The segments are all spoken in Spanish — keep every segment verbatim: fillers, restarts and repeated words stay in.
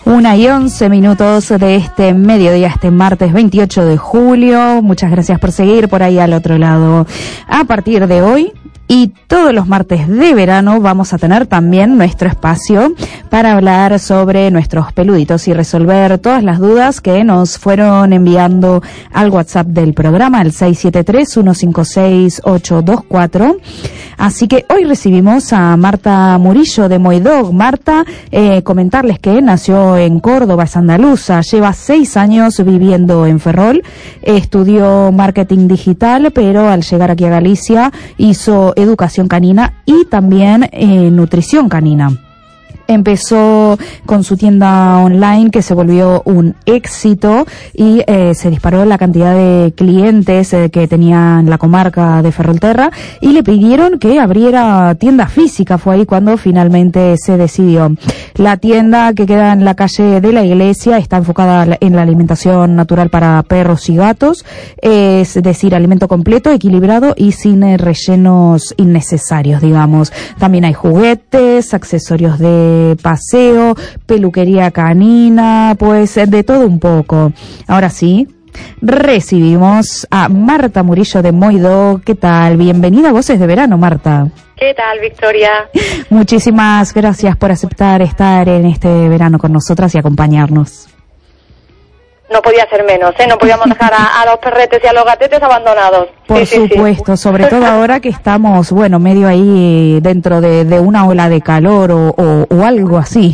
Una y once minutos de este mediodía, este martes veintiocho de julio. Muchas gracias por seguir por ahí al otro lado. A partir de hoy y todos los martes de verano vamos a tener también nuestro espacio para hablar sobre nuestros peluditos y resolver todas las dudas que nos fueron enviando al WhatsApp del programa, al seis siete tres, uno cinco seis, ocho dos cuatro. Así que hoy recibimos a Marta Murillo de Moidog. Marta, eh, comentarles que nació en Córdoba, es andaluza, lleva seis años viviendo en Ferrol, estudió marketing digital, pero al llegar aquí a Galicia hizo educación canina y también eh, nutrición canina. Empezó con su tienda online que se volvió un éxito y eh, se disparó la cantidad de clientes eh, que tenía en la comarca de Ferrolterra y le pidieron que abriera tienda física. Fue ahí cuando finalmente se decidió. La tienda, que queda en la calle de la iglesia, está enfocada en la alimentación natural para perros y gatos, es decir, alimento completo, equilibrado y sin eh, rellenos innecesarios, digamos. También hay juguetes, accesorios de paseo, peluquería canina, pues de todo un poco. Ahora sí, recibimos a Marta Murillo de Moidog. ¿Qué tal? Bienvenida a Voces de Verano, Marta. ¿Qué tal, Victoria? Muchísimas gracias por aceptar estar en este verano con nosotras y acompañarnos. No podía ser menos, ¿eh? No podíamos dejar a, a los perretes y a los gatetes abandonados. Por sí, supuesto, sí, sí. Sobre todo ahora que estamos, bueno, medio ahí dentro de, de una ola de calor o, o, o algo así.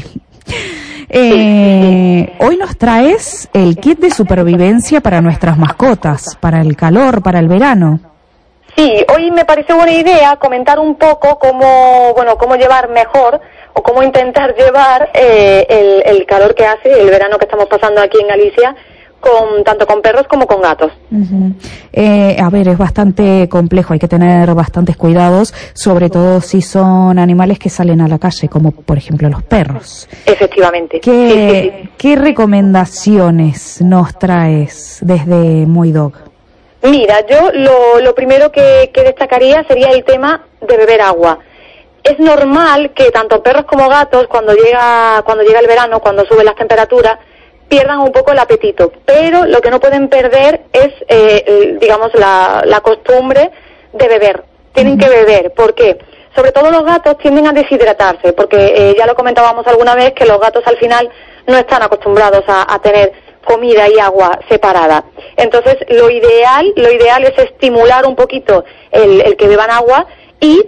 Eh, sí. Hoy nos traes el kit de supervivencia para nuestras mascotas, para el calor, para el verano. Sí, hoy me pareció buena idea comentar un poco cómo, bueno, cómo llevar mejor o cómo intentar llevar eh, el, el calor que hace, el verano que estamos pasando aquí en Galicia, con tanto con perros como con gatos. Uh-huh. Eh, a ver, es bastante complejo, hay que tener bastantes cuidados, sobre todo si son animales que salen a la calle, como por ejemplo los perros. Efectivamente. ¿Qué, sí, sí, sí. ¿qué recomendaciones nos traes desde Moidog? Mira, yo lo, lo primero que, que destacaría sería el tema de beber agua. Es normal que tanto perros como gatos, cuando llega cuando llega el verano, cuando suben las temperaturas, pierdan un poco el apetito. Pero lo que no pueden perder es, eh, digamos, la, la costumbre de beber. Tienen que beber. ¿Por qué? Sobre todo los gatos tienden a deshidratarse, porque eh, ya lo comentábamos alguna vez que los gatos al final no están acostumbrados a, a tener comida y agua separada. Entonces, lo ideal, lo ideal es estimular un poquito el, el que beban agua y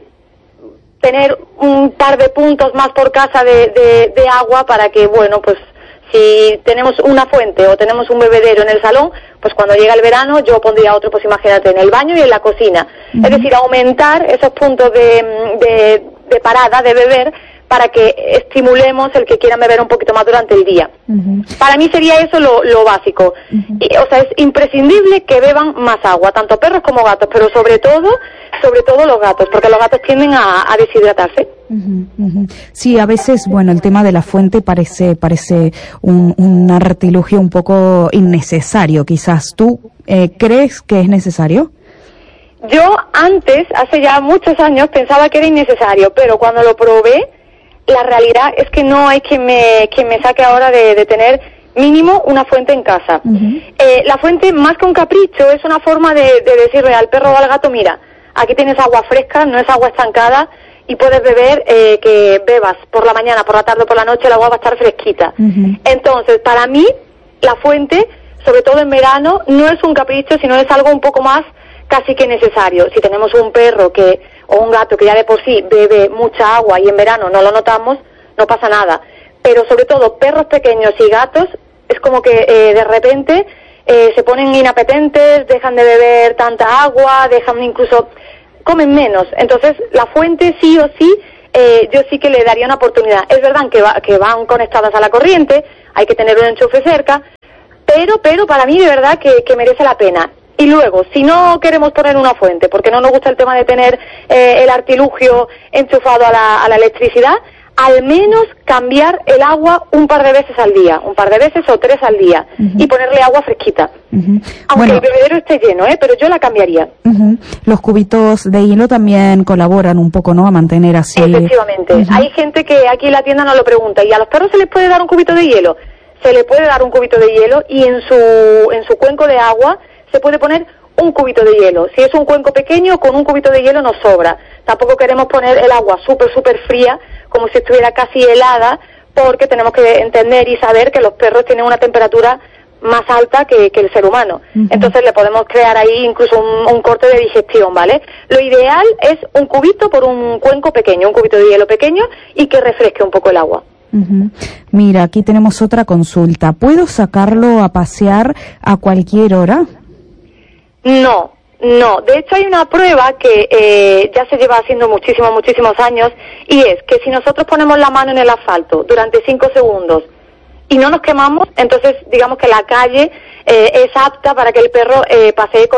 tener un par de puntos más por casa de, de, de agua para que, bueno, pues si tenemos una fuente o tenemos un bebedero en el salón, pues cuando llega el verano yo pondría otro, pues imagínate, en el baño y en la cocina. Uh-huh. Es decir, aumentar esos puntos de, de, de parada, de beber, para que estimulemos el que quiera beber un poquito más durante el día. Uh-huh. Para mí sería eso lo, lo básico. Uh-huh. Y, o sea, es imprescindible que beban más agua, tanto perros como gatos, pero sobre todo, sobre todo los gatos, porque los gatos tienden a, a deshidratarse. Uh-huh, uh-huh. Sí, a veces, bueno, el tema de la fuente parece parece un, un artilugio un poco innecesario, quizás. ¿Tú eh, crees que es necesario? Yo antes, hace ya muchos años, pensaba que era innecesario, pero cuando lo probé, la realidad es que no hay quien me, quien me saque ahora de, de tener mínimo una fuente en casa. Uh-huh. Eh, la fuente, más que un capricho, es una forma de, de decirle al perro o al gato, mira, aquí tienes agua fresca, no es agua estancada, y puedes beber, eh, que bebas por la mañana, por la tarde, por la noche, el agua va a estar fresquita. Uh-huh. Entonces, para mí, la fuente, sobre todo en verano, no es un capricho, sino es algo un poco más casi que necesario. Si tenemos un perro que o un gato que ya de por sí bebe mucha agua y en verano no lo notamos, no pasa nada. Pero sobre todo perros pequeños y gatos, es como que eh, de repente eh, se ponen inapetentes, dejan de beber tanta agua, dejan incluso, comen menos. Entonces la fuente sí o sí, eh, yo sí que le daría una oportunidad. Es verdad que, va, que van conectadas a la corriente, hay que tener un enchufe cerca, pero, pero para mí de verdad que, que merece la pena. Y luego, si no queremos poner una fuente, porque no nos gusta el tema de tener eh, el artilugio enchufado a la, a la electricidad, al menos cambiar el agua un par de veces al día, un par de veces o tres al día, uh-huh. y ponerle agua fresquita. Uh-huh. Aunque bueno, el bebedero esté lleno, ¿eh? Pero yo la cambiaría. Uh-huh. Los cubitos de hielo también colaboran un poco, ¿no?, a mantener así. Efectivamente. Uh-huh. Hay gente que aquí en la tienda nos lo pregunta, ¿y a los perros se les puede dar un cubito de hielo? se le puede dar un cubito de hielo y en su, en su cuenco de agua se puede poner un cubito de hielo. Si es un cuenco pequeño, con un cubito de hielo nos sobra. Tampoco queremos poner el agua súper, súper fría, como si estuviera casi helada, porque tenemos que entender y saber que los perros tienen una temperatura más alta que, que el ser humano. Uh-huh. Entonces le podemos crear ahí incluso un, un corte de digestión, ¿vale? Lo ideal es un cubito por un cuenco pequeño, un cubito de hielo pequeño y que refresque un poco el agua. Uh-huh. Mira, aquí tenemos otra consulta. ¿Puedo sacarlo a pasear a cualquier hora? No, no. De hecho hay una prueba que eh, ya se lleva haciendo muchísimos, muchísimos años, y es que si nosotros ponemos la mano en el asfalto durante cinco segundos y no nos quemamos, entonces digamos que la calle eh, es apta para que el perro eh, pasee con